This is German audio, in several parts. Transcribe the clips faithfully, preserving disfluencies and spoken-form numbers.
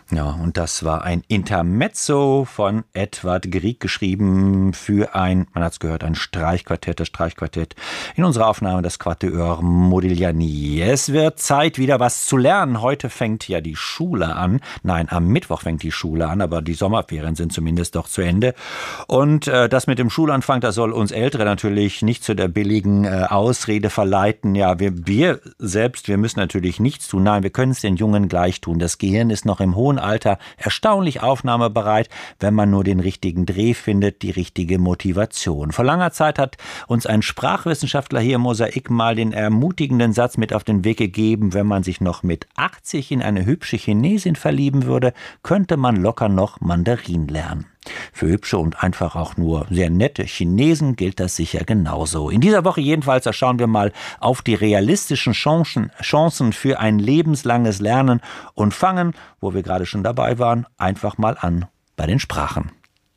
Ja, und das war ein Intermezzo von Edvard Grieg, geschrieben für ein, man hat es gehört, ein Streichquartett, das Streichquartett in unserer Aufnahme, das Quatuor Modigliani. Es wird Zeit, wieder was zu lernen. Heute fängt ja die Schule an. Nein, am Mittwoch fängt die Schule an, aber die Sommerferien sind zumindest doch zu Ende. Und äh, das mit dem Schulanfang, das soll uns Ältere natürlich nicht zu der billigen äh, Ausrede verleiten. Ja, wir, wir selbst, wir müssen natürlich nichts tun. Nein, wir können es den Jungen gleich tun. Das Gehirn ist noch im hohen Alter erstaunlich aufnahmebereit, wenn man nur den richtigen Dreh findet, die richtige Motivation. Vor langer Zeit hat uns ein Sprachwissenschaftler hier im Mosaik mal den ermutigenden Satz mit auf den Weg gegeben: Wenn man sich noch mit achtzig in eine hübsche Chinesin verlieben würde, könnte man locker noch Mandarin lernen. Für hübsche und einfach auch nur sehr nette Chinesen gilt das sicher genauso. In dieser Woche jedenfalls, da schauen wir mal auf die realistischen Chancen, Chancen für ein lebenslanges Lernen und fangen, wo wir gerade schon dabei waren, einfach mal an bei den Sprachen.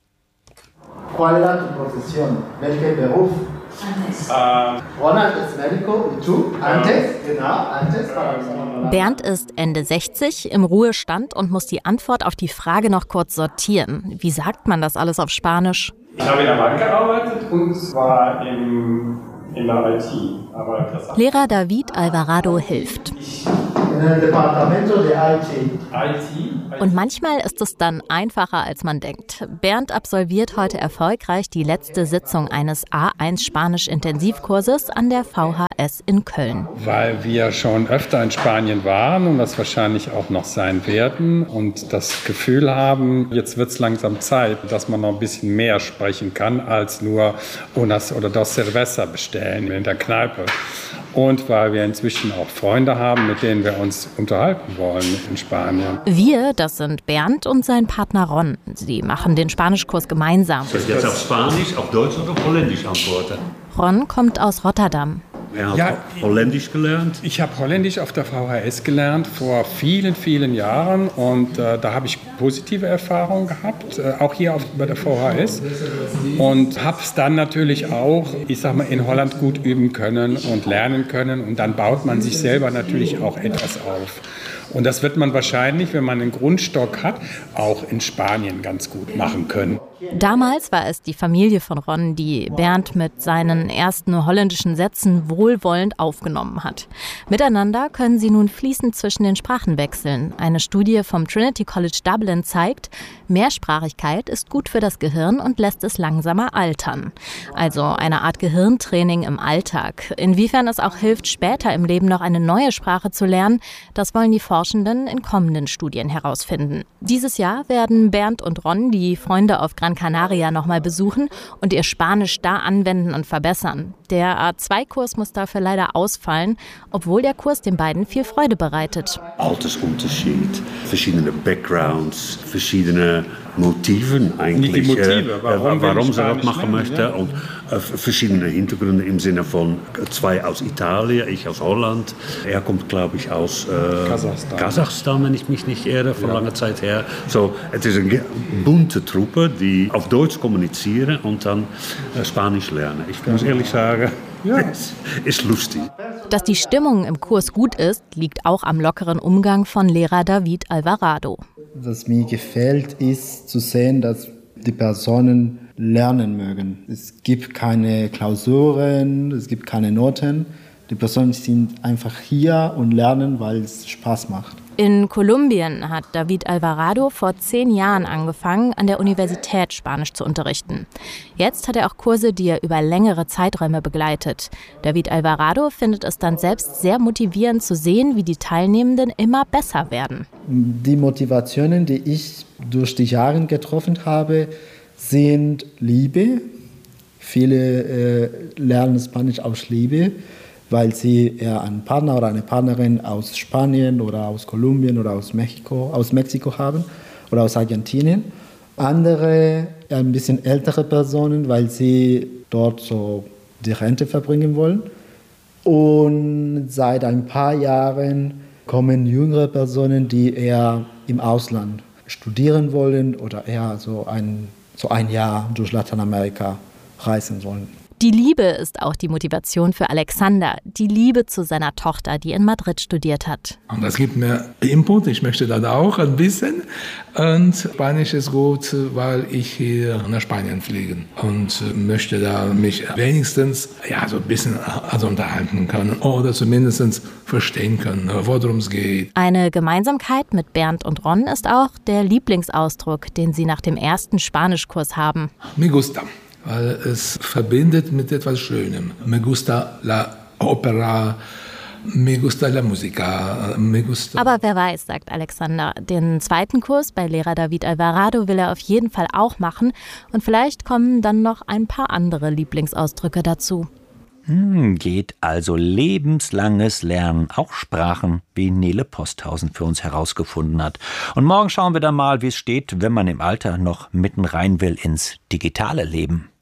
¿Cuál era tu profesión? Welcher Beruf? Antes. Ronald ist Medico, und du? Antes? Genau, antes. Bernd ist Ende sechzig, im Ruhestand und muss die Antwort auf die Frage noch kurz sortieren. Wie sagt man das alles auf Spanisch? Ich habe in der Bank gearbeitet und zwar im, in der I T. Aber das Lehrer David Alvarado hilft. In el departamento de I T. I T? Und manchmal ist es dann einfacher, als man denkt. Bernd absolviert heute erfolgreich die letzte Sitzung eines A eins Spanisch-Intensivkurses an der V H S in Köln. Weil wir schon öfter in Spanien waren und das wahrscheinlich auch noch sein werden und das Gefühl haben, jetzt wird es langsam Zeit, dass man noch ein bisschen mehr sprechen kann, als nur unas oder dos cerveza bestellen in der Kneipe. Und weil wir inzwischen auch Freunde haben, mit denen wir uns unterhalten wollen in Spanien. Wir, das sind Bernd und sein Partner Ron. Sie machen den Spanischkurs gemeinsam. Soll ich jetzt auf Spanisch, auf Deutsch oder auf Holländisch antworten? Ron kommt aus Rotterdam. Er hat Ja, Holländisch gelernt. Ich habe Holländisch auf der V H S gelernt vor vielen, vielen Jahren und äh, da habe ich positive Erfahrungen gehabt, äh, auch hier auf, bei der V H S und habe es dann natürlich auch, ich sag mal, in Holland gut üben können und lernen können und dann baut man sich selber natürlich auch etwas auf. Und das wird man wahrscheinlich, wenn man einen Grundstock hat, auch in Spanien ganz gut machen können. Damals war es die Familie von Ron, die Bernd mit seinen ersten holländischen Sätzen wohlwollend aufgenommen hat. Miteinander können sie nun fließend zwischen den Sprachen wechseln. Eine Studie vom Trinity College Dublin zeigt, Mehrsprachigkeit ist gut für das Gehirn und lässt es langsamer altern. Also eine Art Gehirntraining im Alltag. Inwiefern es auch hilft, später im Leben noch eine neue Sprache zu lernen, das wollen die Forschenden in kommenden Studien herausfinden. Dieses Jahr werden Bernd und Ron die Freunde auf Gran Canaria nochmal besuchen und ihr Spanisch da anwenden und verbessern. Der A zwei Kurs muss dafür leider ausfallen, obwohl der Kurs den beiden viel Freude bereitet. Altersunterschied, verschiedene Backgrounds, verschiedene Motiven eigentlich. Nicht die Motive, warum, äh, warum sie das Spanisch machen lernen, möchte. ja. Und äh, verschiedene Hintergründe im Sinne von zwei aus Italien, ich aus Holland. Er kommt, glaube ich, aus äh, Kasachstan. Kasachstan, wenn ich mich nicht irre, von ja. langer Zeit her. So, es ist eine bunte Truppe, die auf Deutsch kommunizieren und dann äh, Spanisch lernen. Ich muss ehrlich sagen, ja. es ist lustig. Dass die Stimmung im Kurs gut ist, liegt auch am lockeren Umgang von Lehrer David Alvarado. Was mir gefällt, ist zu sehen, dass die Personen lernen mögen. Es gibt keine Klausuren, es gibt keine Noten. Die Personen sind einfach hier und lernen, weil es Spaß macht. In Kolumbien hat David Alvarado vor zehn Jahren angefangen, an der Universität Spanisch zu unterrichten. Jetzt hat er auch Kurse, die er über längere Zeiträume begleitet. David Alvarado findet es dann selbst sehr motivierend zu sehen, wie die Teilnehmenden immer besser werden. Die Motivationen, die ich durch die Jahre getroffen habe, sind Liebe. Viele äh, lernen Spanisch aus Liebe, weil sie eher einen Partner oder eine Partnerin aus Spanien oder aus Kolumbien oder aus Mexiko, aus Mexiko haben oder aus Argentinien. Andere, ein bisschen ältere Personen, weil sie dort so die Rente verbringen wollen. Und seit ein paar Jahren kommen jüngere Personen, die eher im Ausland studieren wollen oder eher so ein, so ein Jahr durch Lateinamerika reisen wollen. Die Liebe ist auch die Motivation für Alexander, die Liebe zu seiner Tochter, die in Madrid studiert hat. Und das gibt mir Input, ich möchte das auch ein bisschen. Und Spanisch ist gut, weil ich hier nach Spanien fliege und möchte da mich wenigstens ja, so ein bisschen also unterhalten können oder zumindest verstehen können, worum es geht. Eine Gemeinsamkeit mit Bernd und Ron ist auch der Lieblingsausdruck, den sie nach dem ersten Spanischkurs haben. Me gusta. Weil es verbindet mit etwas Schönem. Me gusta la opera, me gusta la musica, me gusta... Aber wer weiß, sagt Alexander, den zweiten Kurs bei Lehrer David Alvarado will er auf jeden Fall auch machen und vielleicht kommen dann noch ein paar andere Lieblingsausdrücke dazu. Hm, geht also lebenslanges Lernen, auch Sprachen, wie Nele Posthausen für uns herausgefunden hat. Und morgen schauen wir dann mal, wie es steht, wenn man im Alter noch mitten rein will ins digitale Leben.